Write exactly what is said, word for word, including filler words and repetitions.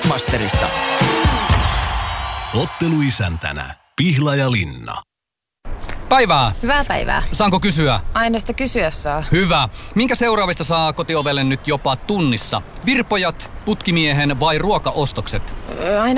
Blockbusterista. Otteluisäntänä Pihlajalinna. Päivää. Hyvää päivää. Saanko kysyä? Aina sitä kysyä saa. Hyvä. Minkä seuraavista saa kotiovelle nyt jopa tunnissa? Virpojat, putkimiehen vai ruokaostokset? Öö, aina